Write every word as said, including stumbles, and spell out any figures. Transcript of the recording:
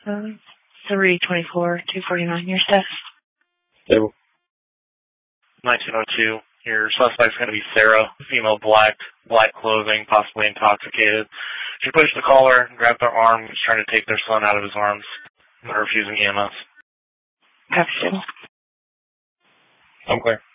Um, three twenty-four, two forty-nine, your staff. Stable. nineteen oh two. Your suspect's going to be Sarah, female, black, black clothing, possibly intoxicated. She pushed the caller, grabbed their arm, was trying to take their son out of his arms, and refusing E M S. Copy, stable. I'm clear.